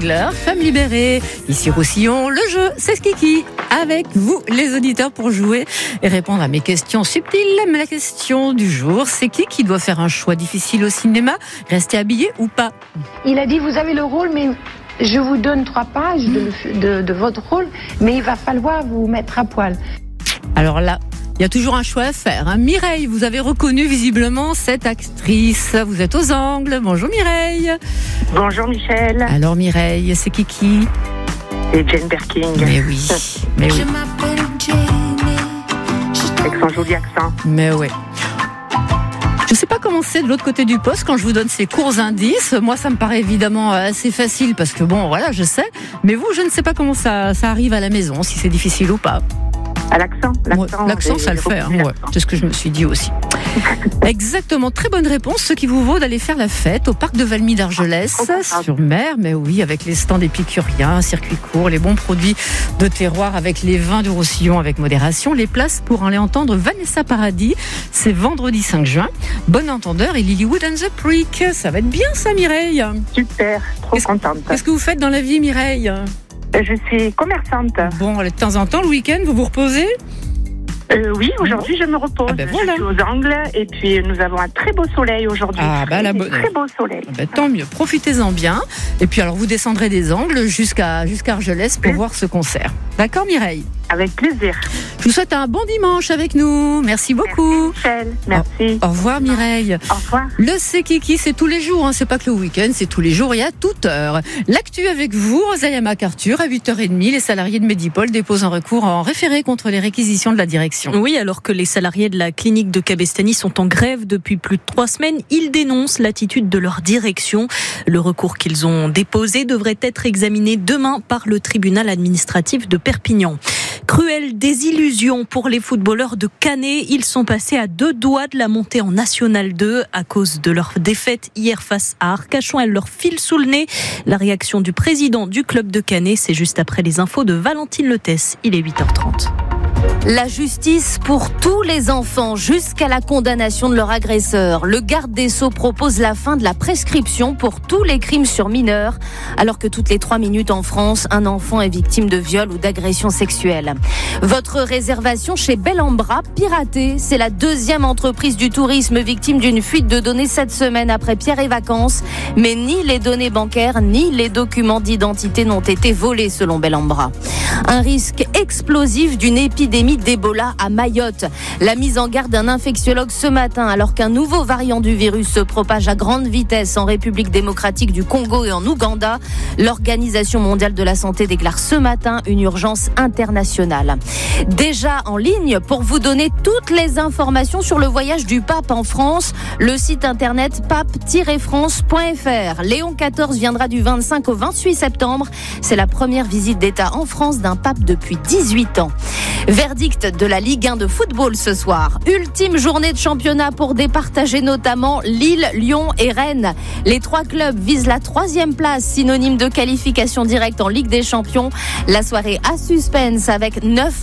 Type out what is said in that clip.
jongleur, femme libérée. Ici Roussillon, le jeu, c'est Kiki. Avec vous, les auditeurs, pour jouer et répondre à mes questions subtiles. Mais la question du jour, c'est qui doit faire un choix difficile au cinéma? Rester habillé ou pas? Il a dit, vous avez le rôle, mais je vous donne 3 pages de votre rôle, mais il va falloir vous mettre à poil. Alors là, il y a toujours un choix à faire. Mireille, vous avez reconnu visiblement cette actrice. Vous êtes aux Angles. Bonjour Mireille. Bonjour Michel. Alors Mireille, c'est qui? C'est Jane Birkin. Mais oui, mais oui. Avec son joli accent. Mais oui. Je ne sais pas comment c'est de l'autre côté du poste quand je vous donne ces courts indices. Moi, ça me paraît évidemment assez facile parce que bon, voilà, je sais. Mais vous, je ne sais pas comment ça arrive à la maison, si c'est difficile ou pas. À l'accent. L'accent, ça le fait. Ouais. C'est ce que je me suis dit aussi. Exactement, très bonne réponse, ce qui vous vaut d'aller faire la fête au parc de Valmy d'Argelès, sur mer, mais oui, avec les stands épicuriens, circuit court, les bons produits de terroir avec les vins du Roussillon avec modération, les places pour aller entendre Vanessa Paradis, c'est vendredi 5 juin. Bon entendeur et Lilywood and the Prick, ça va être bien ça Mireille. Super, trop contente. Qu'est-ce que vous faites dans la vie Mireille? Je suis commerçante. Bon, de temps en temps, le week-end, vous vous reposez? Oui, aujourd'hui je me repose. Ben voilà. Je suis aux Angles et puis nous avons un très beau soleil aujourd'hui. Très beau soleil. Tant mieux, profitez-en bien. Et puis alors vous descendrez des Angles jusqu'à Argelès pour voir ce concert. D'accord Mireille? Avec plaisir. Je vous souhaite un bon dimanche avec nous. Merci beaucoup. Merci Michel. Merci. Au revoir Mireille. Au revoir. Le C'est Kiki, c'est tous les jours. C'est pas que le week-end, c'est tous les jours et à toute heure. L'actu avec vous, Rosalia MacArthur, à 8h30, les salariés de Medipol déposent un recours en référé contre les réquisitions de la direction. Oui, alors que les salariés de la clinique de Cabestany sont en grève depuis plus de 3 semaines, ils dénoncent l'attitude de leur direction. Le recours qu'ils ont déposé devrait être examiné demain par le tribunal administratif de Perpignan. Cruelle désillusion pour les footballeurs de Canet. Ils sont passés à 2 doigts de la montée en National 2 à cause de leur défaite hier face à Arcachon. Elle leur file sous le nez. La réaction du président du club de Canet, c'est juste après les infos de Valentine Letès. Il est 8h30. La justice pour tous les enfants jusqu'à la condamnation de leur agresseur. Le garde des Sceaux propose la fin de la prescription pour tous les crimes sur mineurs, alors que toutes les 3 minutes en France, un enfant est victime de viol ou d'agression sexuelle. Votre réservation chez Bellambra, piratée. C'est la 2e entreprise du tourisme victime d'une fuite de données cette semaine après Pierre et Vacances. Mais ni les données bancaires, ni les documents d'identité n'ont été volés selon Bellambra. Un risque explosif d'une épidémie d'Ebola à Mayotte. La mise en garde d'un infectiologue ce matin, alors qu'un nouveau variant du virus se propage à grande vitesse en République démocratique du Congo et en Ouganda. L'Organisation mondiale de la santé déclare ce matin une urgence internationale. Déjà en ligne pour vous donner toutes les informations sur le voyage du pape en France, le site internet pape-france.fr. Léon XIV viendra du 25 au 28 septembre. C'est la première visite d'État en France d'un pape depuis 18 ans. Verdict de la Ligue 1 de football ce soir. Ultime journée de championnat pour départager notamment Lille, Lyon et Rennes. Les 3 clubs visent la 3e place, synonyme de qualification directe en Ligue des Champions. La soirée à suspense avec 9